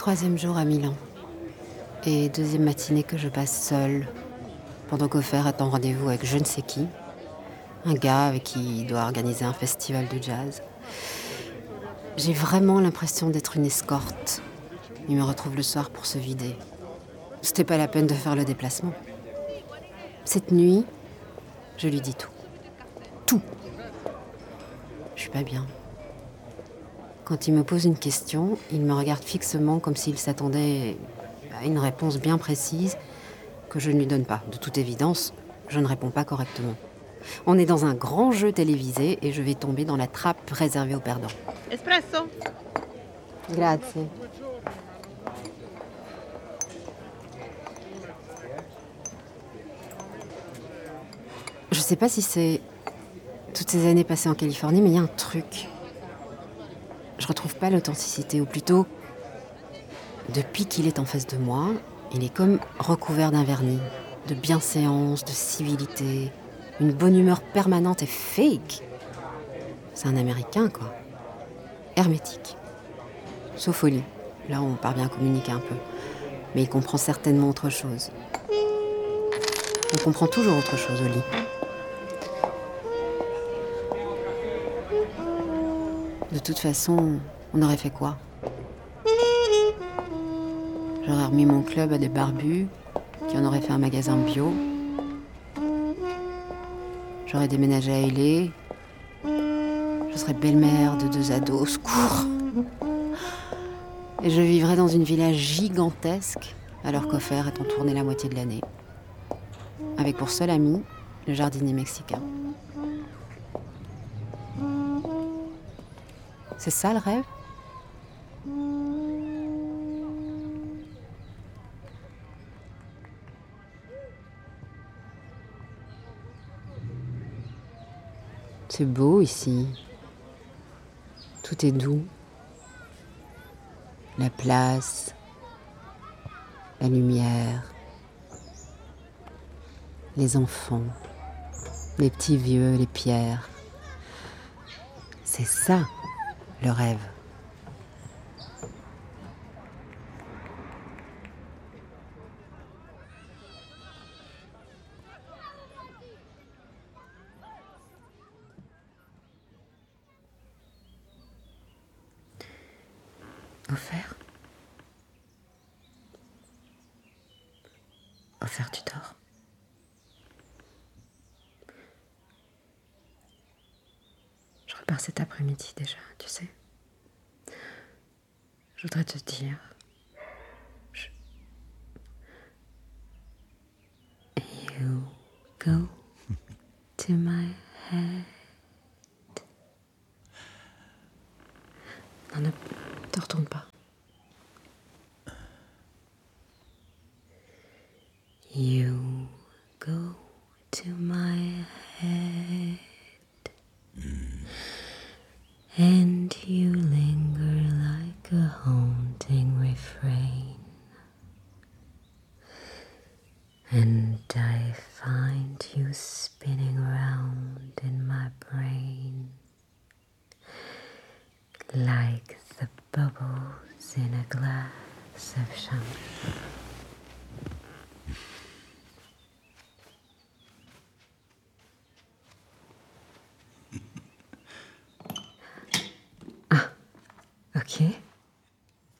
3e jour à Milan. Et 2e matinée que je passe seule, pendant qu'Ofer est en rendez-vous avec je ne sais qui. Un gars avec qui il doit organiser un festival de jazz. J'ai vraiment l'impression d'être une escorte. Il me retrouve le soir pour se vider. C'était pas la peine de faire le déplacement. Cette nuit, je lui dis tout. Tout. Je suis pas bien. Quand il me pose une question, il me regarde fixement comme s'il s'attendait à une réponse bien précise que je ne lui donne pas. De toute évidence, je ne réponds pas correctement. On est dans un grand jeu télévisé et je vais tomber dans la trappe réservée aux perdants. Espresso? Grazie. Je sais pas si c'est toutes ces années passées en Californie, mais il y a un truc. Je retrouve pas l'authenticité, ou plutôt, depuis qu'il est en face de moi, il est comme recouvert d'un vernis, de bienséance, de civilité, une bonne humeur permanente et fake. C'est un Américain, quoi. Hermétique. Sauf au lit. Là, on parvient à communiquer un peu. Mais il comprend certainement autre chose. On comprend toujours autre chose au lit. De toute façon, on aurait fait quoi? J'aurais remis mon club à des barbus qui en auraient fait un magasin bio. J'aurais déménagé à L.A. Je serais belle-mère de 2 ados, au secours. Et je vivrais dans une villa gigantesque, alors qu'Ofer est en tournée la moitié de l'année. Avec pour seul ami, le jardinier mexicain. C'est ça le rêve? C'est beau ici. Tout est doux. La place, la lumière, les enfants, les petits vieux, les pierres. C'est ça, le rêve. Ofer? Ofer, tu dors? Je repars cet après-midi déjà, tu sais. Je voudrais te dire... You go to my head. Non, ne te retourne pas. You go to my head. And you linger like a haunting refrain. And I find you spinning round in my brain like the bubbles in a glass of champagne.